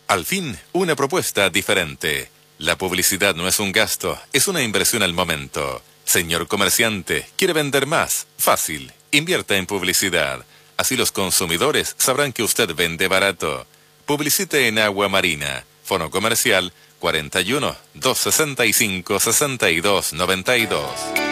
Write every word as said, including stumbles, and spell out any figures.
Al fin, una propuesta diferente. La publicidad no es un gasto, es una inversión al momento. Señor comerciante, ¿quiere vender más? Fácil. Invierta en publicidad. Así los consumidores sabrán que usted vende barato. Publicite en Agua Marina. Fono comercial cuarenta y uno, doscientos sesenta y cinco, sesenta y dos noventa y dos.